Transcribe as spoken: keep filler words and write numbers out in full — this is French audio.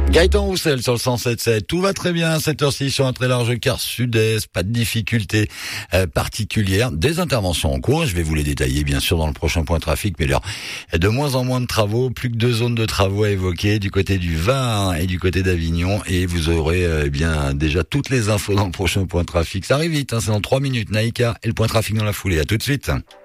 Gaëtan Roussel sur le cent sept sept. Tout va très bien à cette heure-ci sur un très large quart sud-est. Pas de difficultés euh, particulières. Des interventions en cours. Je vais vous les détailler bien sûr dans le prochain point trafic. Mais alors, de moins en moins de travaux. Plus que deux zones de travaux à évoquer du côté du Var et du côté d'Avignon. Et vous aurez euh, bien déjà toutes les infos dans le prochain point trafic. Ça arrive vite, hein, c'est dans trois minutes. Naïka et le point trafic dans la foulée. À tout de suite.